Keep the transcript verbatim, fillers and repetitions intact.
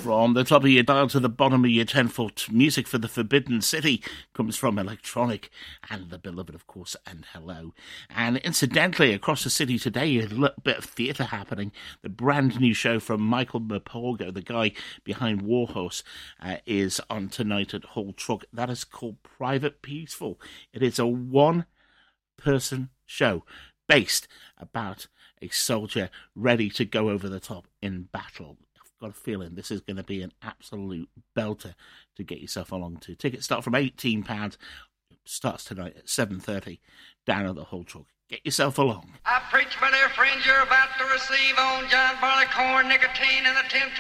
From the top of your dial to the bottom of your ten-foot, music for the Forbidden City comes from Electronic and The Beloved, of course, and Hello. And incidentally, across the city today, a little bit of theatre happening. The brand new show from Michael Maporgo, the guy behind Warhorse, uh, is on tonight at Hall Truck. That is called Private Peaceful. It is a one-person show based about a soldier ready to go over the top in battle. Got a feeling this is going to be an absolute belter to get yourself along to. Tickets start from eighteen pounds. Starts tonight at seven thirty down at the Hall Truck. Get yourself along. I preach, my dear friends, you're about to receive on John Barleycorn, nicotine, and the temptation.